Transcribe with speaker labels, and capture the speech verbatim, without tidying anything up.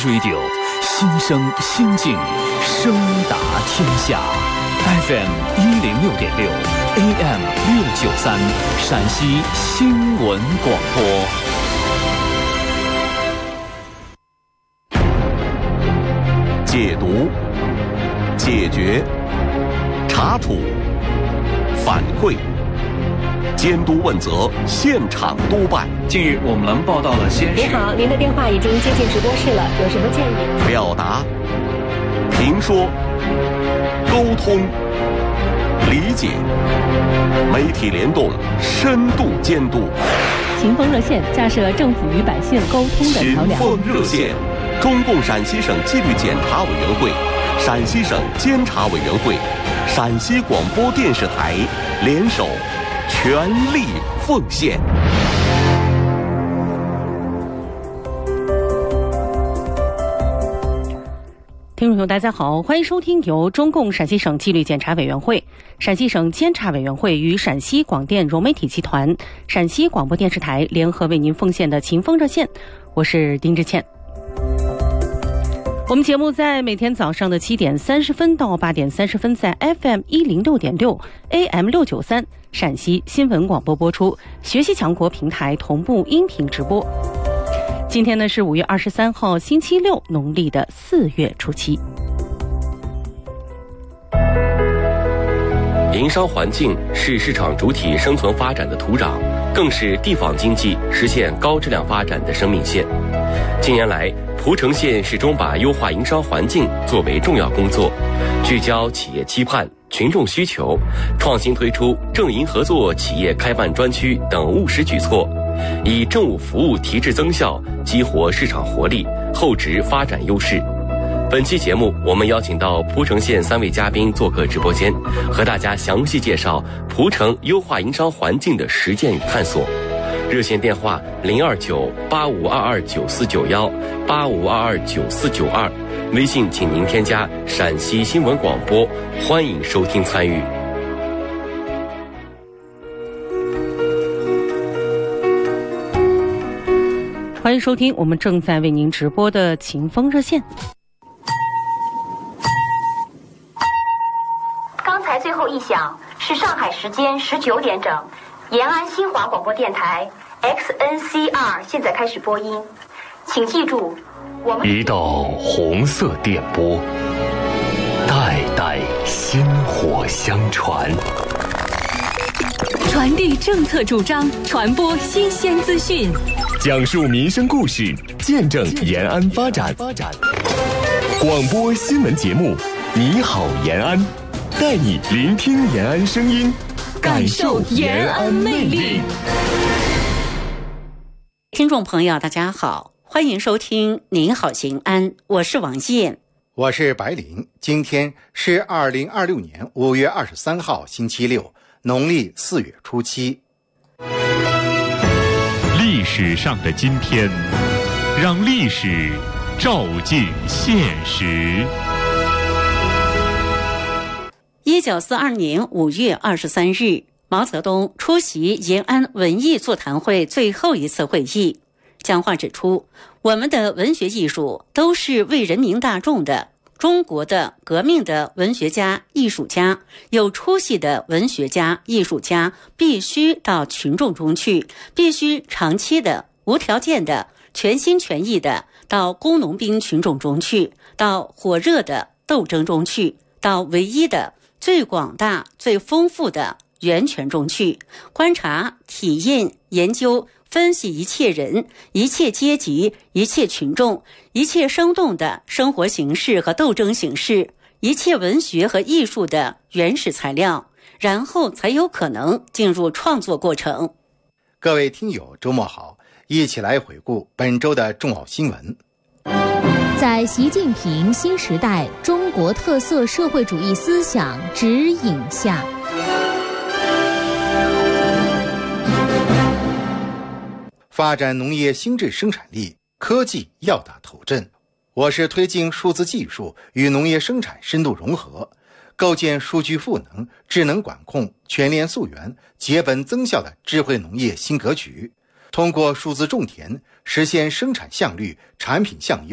Speaker 1: Radio， 心声心境，声达天下。F M 一零六点六 ，A M 六九三，陕西新闻广播。
Speaker 2: 解读、解决、查处、反馈、监督问责，现场督办。
Speaker 1: 近日，我们栏报道了先
Speaker 3: 是。你好，您的电话已经接进直播室了，有什么建议？
Speaker 2: 表达、评说、沟通、理解，媒体联动，深度监督。
Speaker 3: 秦风热线架设政府与百姓沟通的桥梁。
Speaker 2: 秦风热线，中共陕西省纪律检查委员会、陕西省监察委员会、陕西广播电视台联手，全力奉献。
Speaker 3: 听众朋友大家好，欢迎收听由中共陕西省纪律检查委员会、陕西省监察委员会与陕西广电融媒体集团、陕西广播电视台联合为您奉献的秦风热线，我是丁志倩。我们节目在每天早上的七点三十分到八点三十分，在 F M 一零六点六 A M 六九三陕西新闻广播播出，学习强国平台同步音频直播。今天呢是五月二十三号星期六，农历的四月初七。
Speaker 4: 营商环境是市场主体生存发展的土壤，更是地方经济实现高质量发展的生命线。近年来，蒲城县始终把优化营商环境作为重要工作，聚焦企业期盼、群众需求，创新推出政营合作企业开办专区等务实举措，以政务服务提质增效，激活市场活力，厚植发展优势。本期节目，我们邀请到蒲城县三位嘉宾做客直播间，和大家详细介绍蒲城优化营商环境的实践与探索。热线电话零二九八五二二九四九幺八五二二九四九二，微信请您添加陕西新闻广播，欢迎收听参与。
Speaker 3: 欢迎收听我们正在为您直播的秦风热线。
Speaker 5: 刚才最后一响是上海时间十九点整，延安新华广播电台 X N C R 现在开始播音，请记住，我们
Speaker 6: 一道红色电波，代代薪火相传，
Speaker 7: 传递政策主张，传播新鲜资讯，
Speaker 6: 讲述民生故事，见证延安发展。广播新闻节目，你好延安，带你聆听延安声音，感受延安魅力。
Speaker 8: 听众朋友大家好，欢迎收听您好延安，我是王燕，
Speaker 9: 我是白灵。今天是二零二六年五月二十三号星期六，农历四月初七。
Speaker 10: 历史上的今天，让历史照进现实。
Speaker 8: 一九四二年五月二十三日，毛泽东出席延安文艺座谈会最后一次会议，讲话指出，我们的文学艺术都是为人民大众的，中国的革命的文学家、艺术家，有出息的文学家、艺术家必须到群众中去，必须长期的、无条件的、全心全意的到工农兵群众中去，到火热的斗争中去，到唯一的、最广大、最丰富的源泉中去，观察、体验、研究、分析一切人、一切阶级、一切群众、一切生动的生活形式和斗争形式，一切文学和艺术的原始材料，然后才有可能进入创作过程。
Speaker 9: 各位听友，周末好，一起来回顾本周的重要新闻。
Speaker 11: 在习近平新时代中国特色社会主义思想指引下，
Speaker 9: 发展农业新质生产力，科技要打头阵。我市推进数字技术与农业生产深度融合，构建数据赋能、智能管控、全链溯源、结本增效的智慧农业新格局，通过数字种田实现生产效率、产品效优、